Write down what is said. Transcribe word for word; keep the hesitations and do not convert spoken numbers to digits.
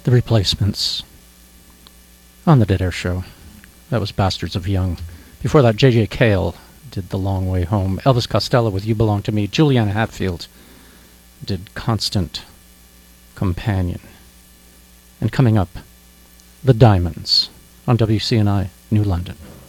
The Replacements on the Dead Air Show. That was Bastards of Young. Before that, J J. Cale did The Long Way Home. Elvis Costello with You Belong to Me. Juliana Hatfield did Constant Companion. And coming up, The Diamonds on W C N I New London.